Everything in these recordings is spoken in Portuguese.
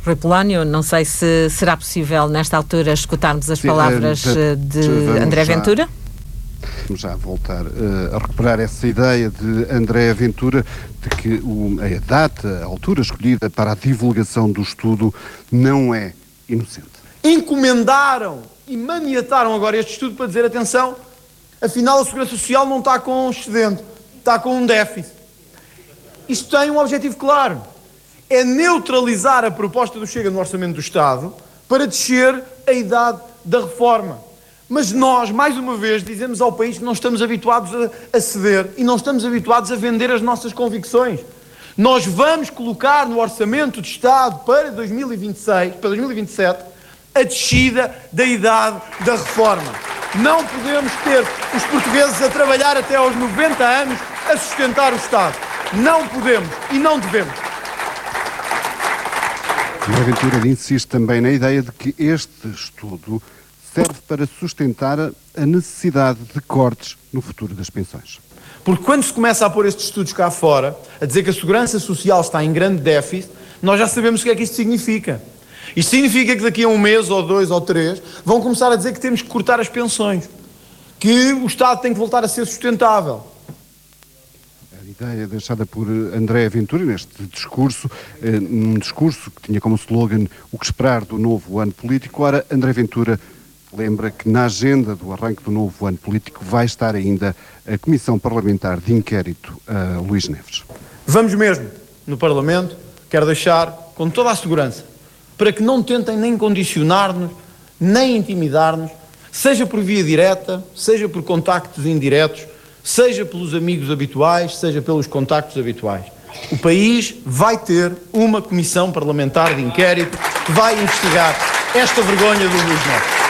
Rui Polónio, não sei se será possível nesta altura escutarmos as palavras de André Ventura. Vamos já voltar a recuperar essa ideia de André Ventura de que a data, a altura escolhida para a divulgação do estudo não é inocente. Encomendaram e maniataram agora este estudo para dizer, atenção, afinal a Segurança Social não está com um excedente, está com um déficit. Isto tem um objetivo claro, é neutralizar a proposta do Chega no Orçamento do Estado para descer a idade da reforma. Mas nós, mais uma vez, dizemos ao país que não estamos habituados a ceder e não estamos habituados a vender as nossas convicções. Nós vamos colocar no Orçamento de Estado para 2026, para 2027, a descida da idade da reforma. Não podemos ter os portugueses a trabalhar até aos 90 anos a sustentar o Estado. Não podemos e não devemos. André Ventura insiste também na ideia de que este estudo serve para sustentar a necessidade de cortes no futuro das pensões. Porque quando se começa a pôr estes estudos cá fora, a dizer que a Segurança Social está em grande déficit, nós já sabemos o que é que isto significa. Isto significa que daqui a um mês, ou 2, ou 3, vão começar a dizer que temos que cortar as pensões, que o Estado tem que voltar a ser sustentável. A ideia deixada por André Ventura neste discurso, um discurso que tinha como slogan o que esperar do novo ano político. Ora, André Ventura lembra que na agenda do arranque do novo ano político vai estar ainda a Comissão Parlamentar de Inquérito a Luís Neves. Vamos mesmo, no Parlamento, quero deixar com toda a segurança, para que não tentem nem condicionar-nos, nem intimidar-nos, seja por via direta, seja por contactos indiretos, seja pelos amigos habituais, seja pelos contactos habituais. O país vai ter uma Comissão Parlamentar de Inquérito que vai investigar esta vergonha do Luís Neves.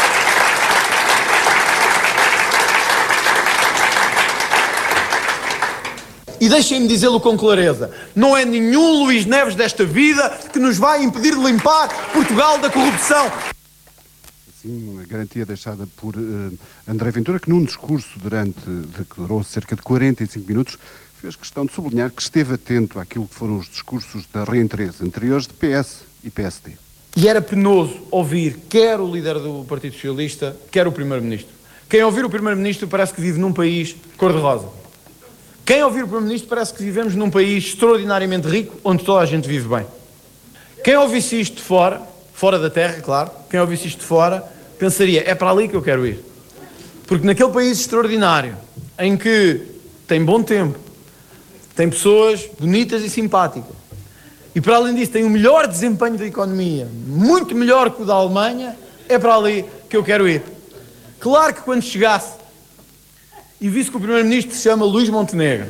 E deixem-me dizê-lo com clareza, não é nenhum Luís Neves desta vida que nos vai impedir de limpar Portugal da corrupção. Sim, uma garantia deixada por André Ventura, que num discurso que durou cerca de 45 minutos, fez questão de sublinhar que esteve atento àquilo que foram os discursos da reentreza anteriores de PS e PSD. E era penoso ouvir quer o líder do Partido Socialista, quer o Primeiro-Ministro. Quem ouvir o Primeiro-Ministro parece que vive num país cor-de-rosa. Quem ouvir o Primeiro-Ministro parece que vivemos num país extraordinariamente rico, onde toda a gente vive bem. Quem ouvisse isto de fora, fora da terra, claro, quem ouvisse isto de fora, pensaria, é para ali que eu quero ir. Porque naquele país extraordinário, em que tem bom tempo, tem pessoas bonitas e simpáticas, e para além disso tem o melhor desempenho da economia, muito melhor que o da Alemanha, é para ali que eu quero ir. Claro que quando chegasse e visse que o Primeiro-Ministro se chama Luís Montenegro,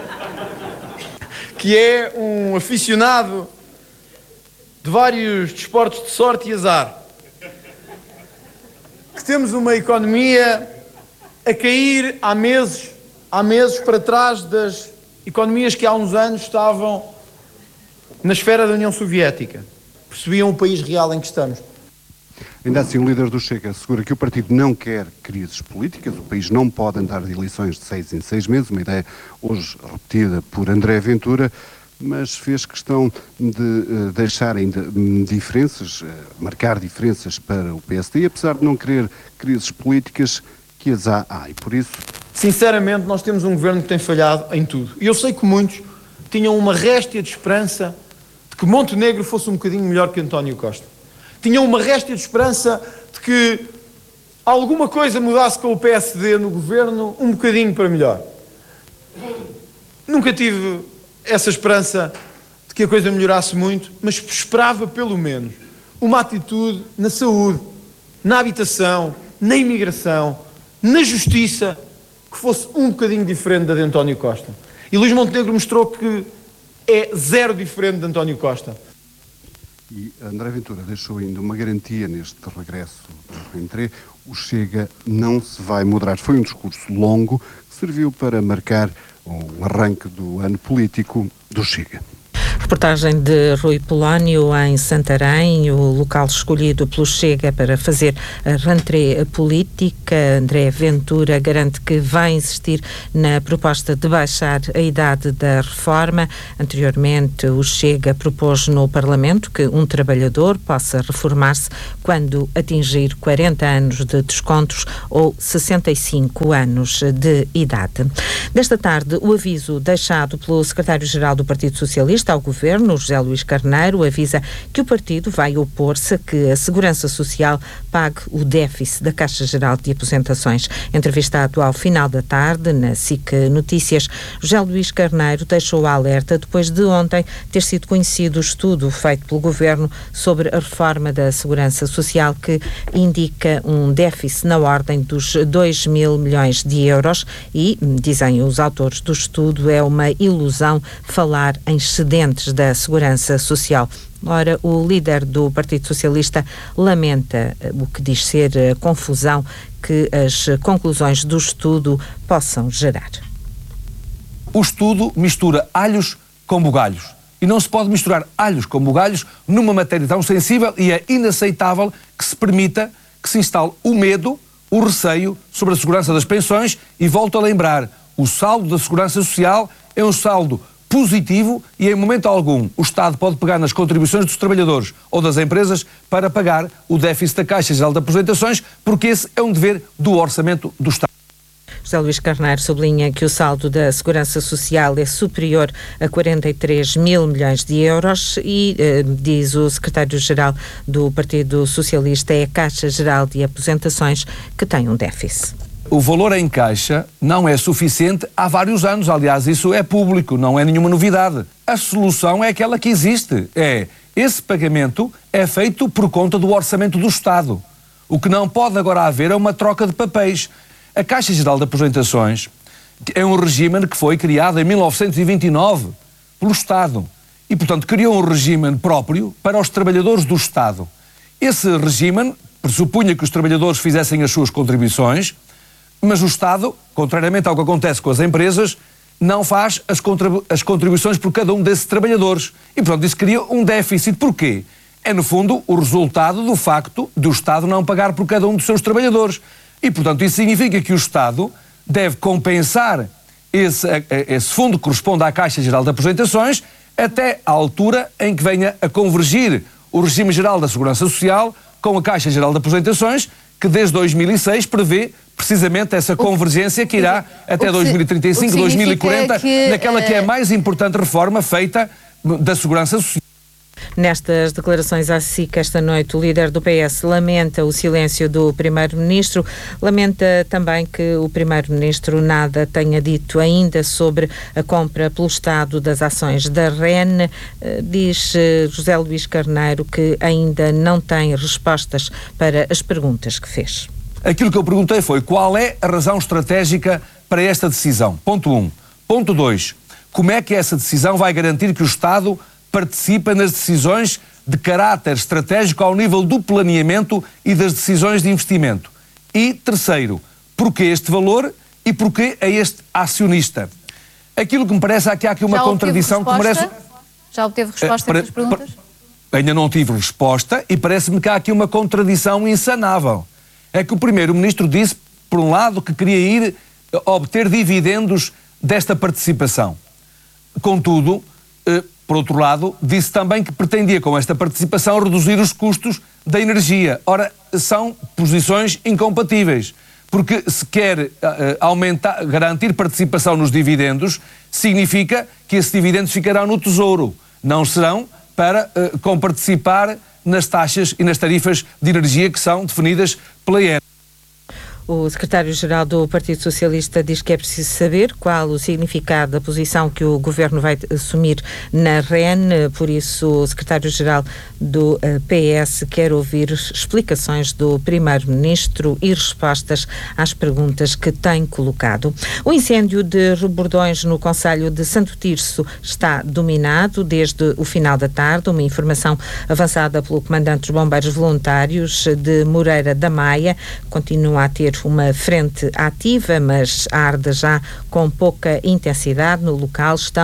que é um aficionado de vários desportos de sorte e azar, que temos uma economia a cair há meses para trás das economias que há uns anos estavam na esfera da União Soviética. Percebiam o país real em que estamos. Ainda assim, o líder do Chega assegura que o partido não quer crises políticas, o país não pode andar de eleições de 6 em 6 meses, uma ideia hoje repetida por André Ventura, mas fez questão de deixar ainda diferenças, marcar diferenças para o PSD, apesar de não querer crises políticas, que as há. E por isso... Sinceramente, nós temos um governo que tem falhado em tudo. E eu sei que muitos tinham uma réstia de esperança de que Montenegro fosse um bocadinho melhor que António Costa. Tinham uma réstia de esperança de que alguma coisa mudasse com o PSD no governo um bocadinho para melhor. Nunca tive essa esperança de que a coisa melhorasse muito, mas esperava pelo menos uma atitude na saúde, na habitação, na imigração, na justiça, que fosse um bocadinho diferente da de António Costa. E Luís Montenegro mostrou que é zero diferente de António Costa. E André Ventura deixou ainda uma garantia neste regresso do reentré: o Chega não se vai moderar. Foi um discurso longo que serviu para marcar o arranque do ano político do Chega. Reportagem de Rui Polónio em Santarém, o local escolhido pelo Chega para fazer a rentrée política. André Ventura garante que vai insistir na proposta de baixar a idade da reforma. Anteriormente, o Chega propôs no Parlamento que um trabalhador possa reformar-se quando atingir 40 anos de descontos ou 65 anos de idade. Desta tarde, o aviso deixado pelo secretário-geral do Partido Socialista ao Governo, José Luís Carneiro, avisa que o partido vai opor-se a que a Segurança Social pague o déficit da Caixa Geral de Aposentações. Entrevistado ao final da tarde, na SIC Notícias, José Luís Carneiro deixou a alerta depois de ontem ter sido conhecido o estudo feito pelo Governo sobre a reforma da Segurança Social, que indica um déficit na ordem dos 2 mil milhões de euros e, dizem os autores do estudo, é uma ilusão falar em excedentes da Segurança Social. Ora, o líder do Partido Socialista lamenta o que diz ser a confusão que as conclusões do estudo possam gerar. O estudo mistura alhos com bugalhos. E não se pode misturar alhos com bugalhos numa matéria tão sensível, e é inaceitável que se permita que se instale o medo, o receio sobre a segurança das pensões. E volto a lembrar, o saldo da Segurança Social é um saldo positivo e em momento algum o Estado pode pegar nas contribuições dos trabalhadores ou das empresas para pagar o déficit da Caixa Geral de Aposentações, porque esse é um dever do orçamento do Estado. José Luís Carneiro sublinha que o saldo da Segurança Social é superior a 43 mil milhões de euros e, diz o secretário-geral do Partido Socialista, é a Caixa Geral de Aposentações que tem um déficit. O valor em caixa não é suficiente há vários anos, aliás, isso é público, não é nenhuma novidade. A solução é aquela que existe, esse pagamento é feito por conta do orçamento do Estado. O que não pode agora haver é uma troca de papéis. A Caixa Geral de Aposentações é um regime que foi criado em 1929 pelo Estado e, portanto, criou um regime próprio para os trabalhadores do Estado. Esse regime pressupunha que os trabalhadores fizessem as suas contribuições, mas o Estado, contrariamente ao que acontece com as empresas, não faz as contribuições por cada um desses trabalhadores. E, portanto, isso cria um déficit. Porquê? É, no fundo, o resultado do facto de o Estado não pagar por cada um dos seus trabalhadores. E, portanto, isso significa que o Estado deve compensar esse fundo que corresponde à Caixa Geral de Aposentações até à altura em que venha a convergir o regime geral da Segurança Social com a Caixa Geral de Aposentações, que desde 2006 prevê precisamente essa convergência que irá até 2035, 2040, naquela que é a mais importante reforma feita da Segurança Social. Nestas declarações à SIC esta noite, o líder do PS lamenta o silêncio do Primeiro-Ministro, lamenta também que o Primeiro-Ministro nada tenha dito ainda sobre a compra pelo Estado das ações da REN. Diz José Luís Carneiro que ainda não tem respostas para as perguntas que fez. Aquilo que eu perguntei foi qual é a razão estratégica para esta decisão. Ponto 1. Ponto 2. Como é que essa decisão vai garantir que o Estado participa nas decisões de caráter estratégico ao nível do planeamento e das decisões de investimento? E terceiro, porquê este valor e porquê a este acionista? Aquilo que me parece é que há aqui uma contradição que merece... Já obteve resposta a estas perguntas? Ainda não tive resposta e parece-me que há aqui uma contradição insanável. É que o Primeiro-Ministro disse, por um lado, que queria ir obter dividendos desta participação. Contudo, por outro lado, disse também que pretendia com esta participação reduzir os custos da energia. Ora, são posições incompatíveis, porque se quer garantir participação nos dividendos, significa que esses dividendos ficarão no Tesouro, não serão para comparticipar nas taxas e nas tarifas de energia que são definidas pela ENA. O secretário-geral do Partido Socialista diz que é preciso saber qual o significado da posição que o Governo vai assumir na REN, por isso o secretário-geral do PS quer ouvir explicações do Primeiro-Ministro e respostas às perguntas que tem colocado. O incêndio de Rebordões no concelho de Santo Tirso está dominado desde o final da tarde, uma informação avançada pelo comandante dos Bombeiros Voluntários de Moreira da Maia. Continua a ter uma frente ativa, mas arde já com pouca intensidade. No local estão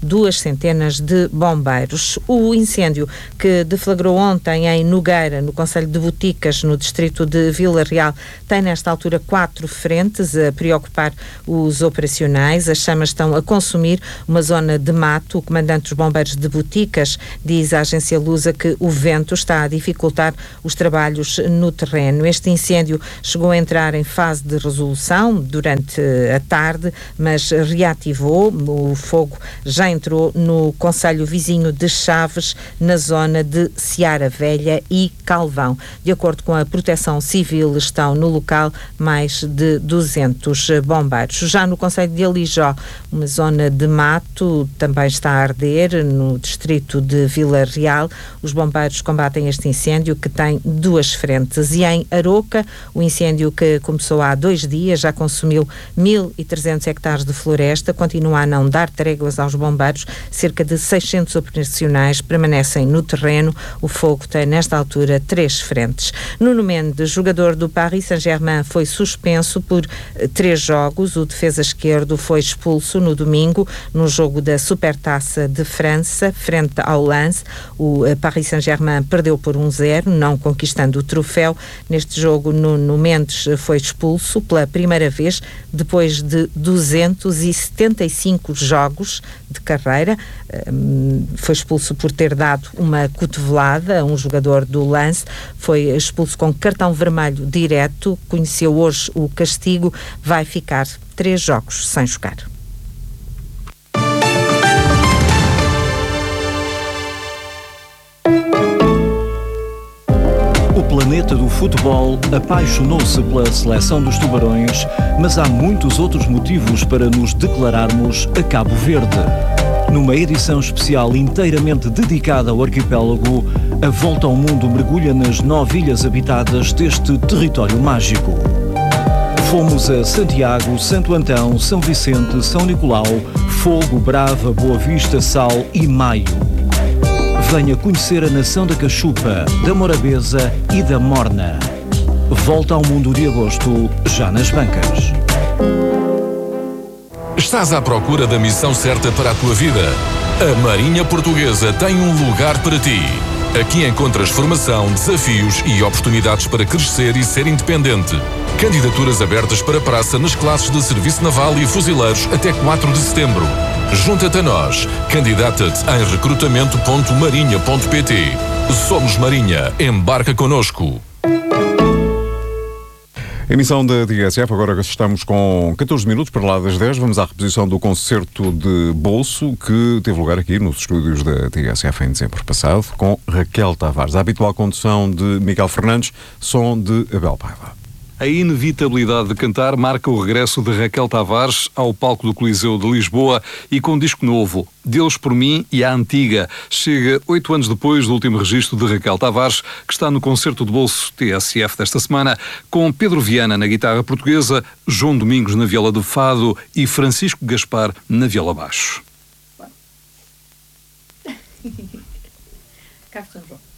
200 de bombeiros. O incêndio que deflagrou ontem em Nogueira, no concelho de Boticas, no distrito de Vila Real, tem nesta altura 4 frentes a preocupar os operacionais. As chamas estão a consumir uma zona de mato. O comandante dos bombeiros de Boticas diz à agência Lusa que o vento está a dificultar os trabalhos no terreno. Este incêndio chegou a entrar em fase de resolução durante a tarde, mas reativou. O fogo já entrou no concelho vizinho de Chaves, na zona de Seara Velha e Calvão. De acordo com a Proteção Civil, estão no local mais de 200 bombeiros. Já no concelho de Alijó, uma zona de mato também está a arder no distrito de Vila Real. Os bombeiros combatem este incêndio que tem 2 frentes. E em Aroca, o incêndio que começou há 2 dias já consumiu 1.300 hectares de floresta, continua a não dar tréguas aos bombeiros. Cerca de 600 operacionais permanecem no terreno. O fogo tem nesta altura 3 frentes. Nuno Mendes, jogador do Paris Saint-Germain, foi suspenso por 3 jogos. O defesa esquerdo foi expulso no domingo no jogo da Supertaça de França, frente ao Lens. O Paris Saint-Germain perdeu por 1-0, não conquistando o troféu. Neste jogo, Nuno Mendes foi expulso pela primeira vez depois de 275 jogos de carreira. Foi expulso por ter dado uma cotovelada a um jogador do Lens. Foi expulso com cartão vermelho direto. Conheceu hoje o castigo. Vai ficar 3 jogos sem jogar. O planeta do futebol apaixonou-se pela seleção dos Tubarões, mas há muitos outros motivos para nos declararmos a Cabo Verde. Numa edição especial inteiramente dedicada ao arquipélago, a Volta ao Mundo mergulha nas 9 ilhas habitadas deste território mágico. Fomos a Santiago, Santo Antão, São Vicente, São Nicolau, Fogo, Brava, Boa Vista, Sal e Maio. Venha conhecer a nação da Cachupa, da Morabeza e da Morna. Volta ao Mundo de agosto, já nas bancas. Estás à procura da missão certa para a tua vida? A Marinha Portuguesa tem um lugar para ti. Aqui encontras formação, desafios e oportunidades para crescer e ser independente. Candidaturas abertas para praça nas classes de Serviço Naval e Fuzileiros até 4 de setembro. Junta-te a nós. Candidata-te em recrutamento.marinha.pt. Somos Marinha. Embarca connosco. Emissão da TSF, agora estamos com 14 minutos para lá das 10. Vamos à reposição do concerto de bolso que teve lugar aqui nos estúdios da TSF em dezembro passado, com Raquel Tavares. A habitual condução de Miguel Fernandes, som de Abel Paiva. A inevitabilidade de cantar marca o regresso de Raquel Tavares ao palco do Coliseu de Lisboa e com um disco novo, Deus por Mim e a Antiga. Chega 8 anos depois do último registro de Raquel Tavares, que está no concerto de bolso TSF desta semana, com Pedro Viana na guitarra portuguesa, João Domingos na viola de fado e Francisco Gaspar na viola baixo. Cá está, João.